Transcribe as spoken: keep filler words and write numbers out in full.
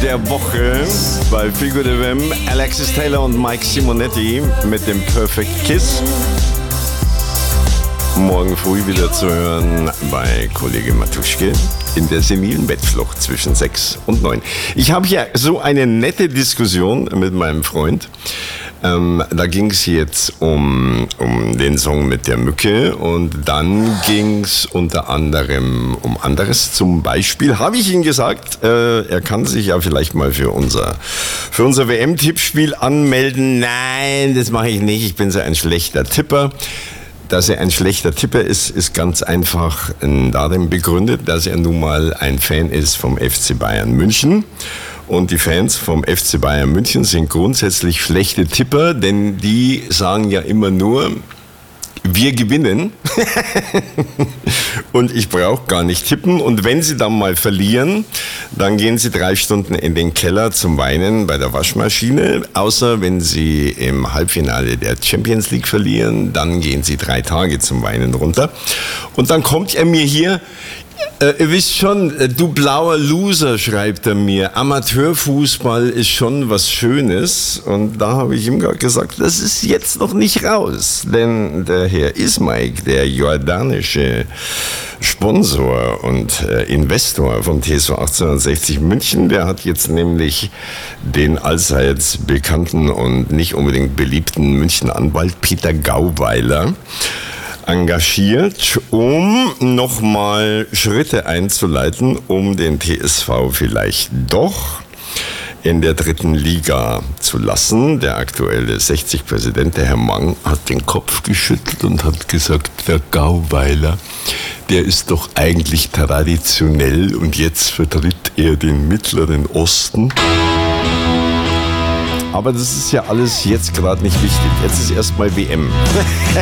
der Woche bei Feel Good F M. Alexis Taylor und Mike Simonetti mit dem Perfect Kiss. Morgen früh wieder zu hören bei Kollege Matuschke in der senilen Bettflucht zwischen sechs und neun. Ich habe hier so eine nette Diskussion mit meinem Freund. Ähm, da ging es jetzt um, um den Song mit der Mücke und dann ging es unter anderem um anderes. Zum Beispiel habe ich ihm gesagt, äh, er kann sich ja vielleicht mal für unser, für unser W M-Tippspiel anmelden. Nein, das mache ich nicht, ich bin so ein schlechter Tipper. Dass er ein schlechter Tipper ist, ist ganz einfach darin begründet, dass er nun mal ein Fan ist vom F C Bayern München. Und die Fans vom F C Bayern München sind grundsätzlich schlechte Tipper, denn die sagen ja immer nur, wir gewinnen. Und ich brauche gar nicht tippen. Und wenn sie dann mal verlieren, dann gehen sie drei Stunden in den Keller zum Weinen bei der Waschmaschine. Außer wenn sie im Halbfinale der Champions League verlieren, dann gehen sie drei Tage zum Weinen runter. Und dann kommt er mir hier, Äh, ihr wisst schon, du blauer Loser, schreibt er mir. Amateurfußball ist schon was Schönes. Und da habe ich ihm gerade gesagt, das ist jetzt noch nicht raus. Denn der Herr Ismaik, der jordanische Sponsor und äh, Investor vom T S V achtzehnhundertsechzig München, der hat jetzt nämlich den allseits bekannten und nicht unbedingt beliebten Münchner Anwalt Peter Gauweiler engagiert, um nochmal Schritte einzuleiten, um den T S V vielleicht doch in der dritten Liga zu lassen. Der aktuelle sechzig-Präsident, der Herr Mang, hat den Kopf geschüttelt und hat gesagt, der Gauweiler, der ist doch eigentlich traditionell und jetzt vertritt er den Mittleren Osten. Aber das ist ja alles jetzt gerade nicht wichtig. Jetzt ist erstmal W M.